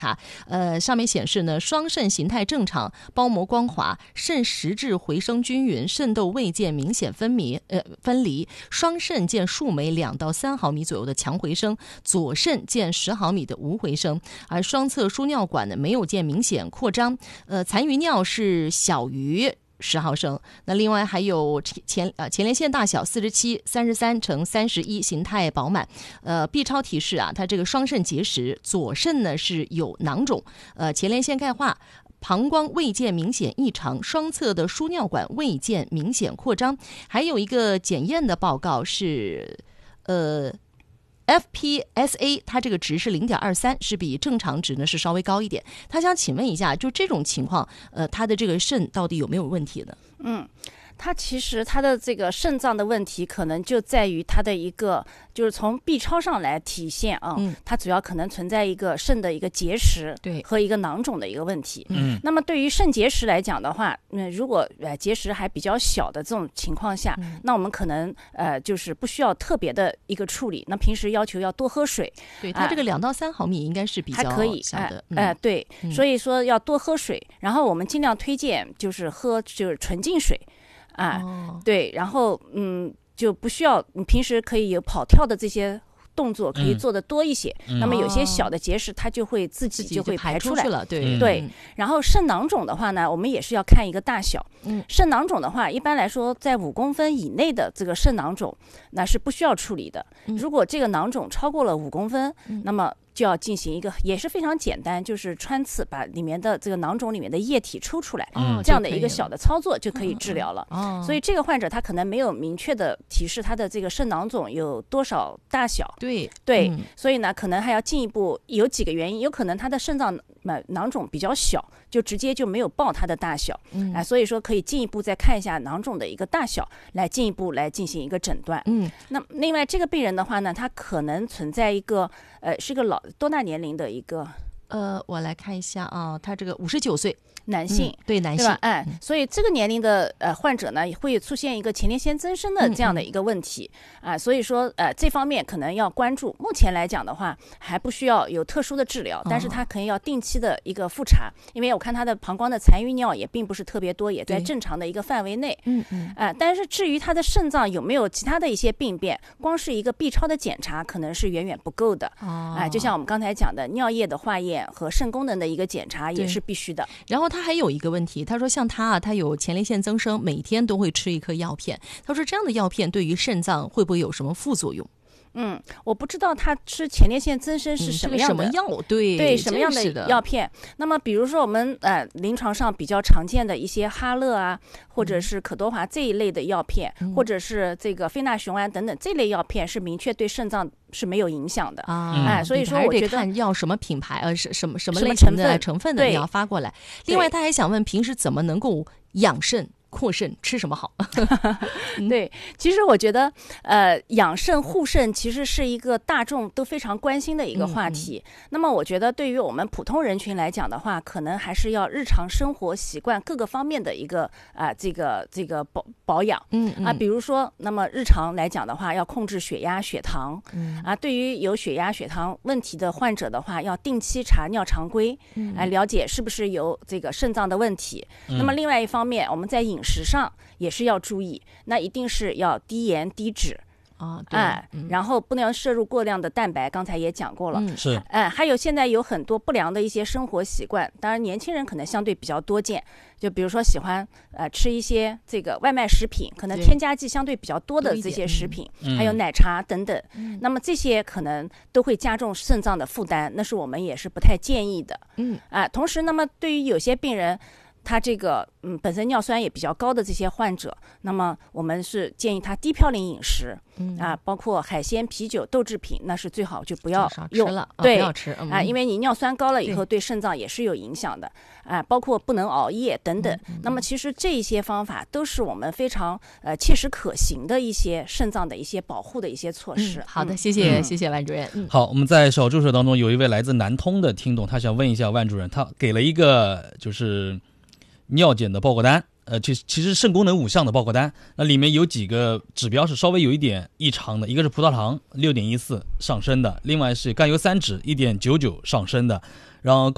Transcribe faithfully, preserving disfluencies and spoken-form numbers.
查，呃，上面显示呢，双肾形态正常，包膜光滑，肾实质回声均匀，肾窦未见明显分离，呃，分离。双肾见数枚两到三毫米左右的强回声，左肾见十毫米的无回声，而双侧输尿管呢没有见明显扩张，呃，残余尿是小于十毫升。那另外还有前呃前列腺大小四十七三十三乘三十一，形态饱满。呃 B 超提示啊，它这个双肾结实，左肾呢是有囊肿，呃前列腺钙化。膀胱未见明显异常，双侧的输尿管未见明显扩张。还有一个检验的报告是，呃。F P S A 它这个值是 零点二三， 是比正常值呢是稍微高一点。他想请问一下，就这种情况，呃，他的这个肾到底有没有问题呢？ 嗯。它其实它的这个肾脏的问题可能就在于它的一个就是从 B 超上来体现啊，嗯、它主要可能存在一个肾的一个结石对和一个囊肿的一个问题。 嗯， 那么对于肾结石来讲的话，嗯，如果呃结石还比较小的这种情况下，嗯、那我们可能呃就是不需要特别的一个处理。那平时要求要多喝水， 对它这个两到三毫米应该是比较还可以小的， 哎、嗯呃，对，嗯、所以说要多喝水，然后我们尽量推荐就是喝就是纯净水。啊， 哦、 对，然后嗯，就不需要你平时可以有跑跳的这些动作，可以做的多一些。嗯、那么有些小的结石，它就会自己就会排出来出了，对、 嗯、对。然后肾囊肿的话呢，我们也是要看一个大小。 嗯， 肾囊肿的话，一般来说在五公分以内的这个肾囊肿，那是不需要处理的。 嗯、 如果这个囊肿超过了五公分， 嗯、 那么就要进行一个也是非常简单，就是穿刺把里面的这个囊肿里面的液体抽出来， 嗯、 这样的一个小的操作就可以治疗了。 嗯、 所以这个患者他可能没有明确的提示他的这个肾囊肿有多少大小。 对对、 嗯， 所以呢可能还要进一步，有几个原因，有可能他的肾脏囊肿比较小，就直接就没有报它的大小。 嗯、 啊，所以说可以进一步再看一下囊肿的一个大小，来进一步来进行一个诊断。 嗯， 那另外这个病人的话呢，他可能存在一个呃是个老多大年龄的一个呃，我来看一下啊，他这个五十九岁。 男性、 嗯、对男性， 对吧？哎、嗯，所以这个年龄的呃患者呢，会出现一个前列腺增生的这样的一个问题啊、嗯嗯呃，所以说呃这方面可能要关注。目前来讲的话，还不需要有特殊的治疗， 哦、 但是他可能要定期的一个复查，因为我看他的膀胱的残余尿也并不是特别多，也在正常的一个范围内。 嗯嗯， 啊、呃，但是至于他的肾脏有没有其他的一些病变，光是一个 B 超的检查可能是远远不够的。 哦， 啊、呃，就像我们刚才讲的，尿液的化验和肾功能的一个检查也是必须的。 然后他还有一个问题。他说像他啊，他有前列腺增生，每天都会吃一颗药片。他说这样的药片对于肾脏会不会有什么副作用？ 嗯，我不知道他吃前列腺增生是什么样的、 嗯、什么药，对对什么样的药片。那么比如说我们呃临床上比较常见的一些哈乐啊，或者是可多华这一类的药片， 嗯、 或者是这个非那雄胺等等这类药片是明确对肾脏是没有影响的啊。 哎，所以说我觉得看要什么品牌呃什什么什么类型的成分的你要发过来。另外他还想问，平时怎么能够养肾？扩肾吃什么好？ 对，其实我觉得，呃，养肾护肾其实是一个大众都非常关心的一个话题。嗯嗯，那么，我觉得对于我们普通人群来讲的话，可能还是要日常生活习惯各个方面的一个啊、呃，这个这个保保养。 嗯嗯啊，比如说，那么日常来讲的话，要控制血压、血糖。 嗯啊，对于有血压、血糖问题的患者的话，要定期查尿常规， 嗯， 来了解是不是有这个肾脏的问题。嗯、那么，另外一方面，我们在饮饮食上也是要注意，那一定是要低盐低脂啊，对， 哎、 嗯， 然后不能摄入过量的蛋白，刚才也讲过了， 嗯， 是， 哎，还有现在有很多不良的一些生活习惯，当然年轻人可能相对比较多见，就比如说喜欢呃吃一些这个外卖食品，可能添加剂相对比较多的这些食品， 嗯、 还有奶茶等等， 嗯， 那么这些可能都会加重肾脏的负担，那是我们也是不太建议的， 嗯， 啊，同时那么对于有些病人。他这个嗯本身尿酸也比较高的这些患者，那么我们是建议他低嘌呤饮食， 嗯啊，包括海鲜、啤酒、豆制品，那是最好就不要用吃了， 对， 哦、不要吃、嗯、 啊，因为你尿酸高了以后对肾脏也是有影响的，啊，包括不能熬夜等等。 嗯嗯、 那么其实这一些方法都是我们非常呃切实可行的一些肾脏的一些保护的一些措施。 嗯、好的，谢谢、嗯、谢谢万主任。嗯， 好，我们在小助手当中有一位来自南通的听众，他想问一下万主任，他给了一个就是尿检的报告单，呃，其其实肾功能五项的报告单，那里面有几个指标是稍微有一点异常的，一个是葡萄糖 六点一四 上升的，另外是甘油三酯 一点九九 上升的，然后